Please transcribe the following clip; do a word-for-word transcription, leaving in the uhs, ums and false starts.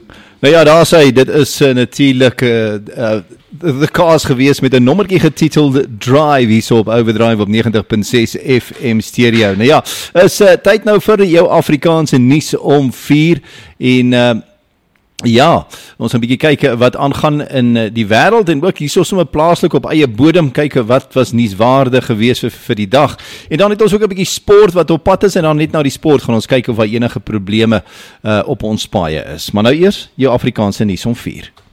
Nou ja, daar sê, dit is uh, natuurlijk uh, uh, de kaas gewees met 'n nommertjie getiteld Drive hierso op Overdrive op negentig punt ses F M stereo. Nou ja, is uh, tyd nou vir jou Afrikaanse nuus om vier en uh, ja, ons gaan 'n bietjie kyk wat aangaan in die wêreld en ook hierso sommer plaaslik op eie bodem kyk wat was nuuswaardig gewees vir, vir die dag. En dan het ons ook 'n bietjie sport wat op pad is en dan net na die sport gaan ons kyk of daar enige probleme uh, op ons paaie is. Maar nou eers jou Afrikaanse nuus om vier.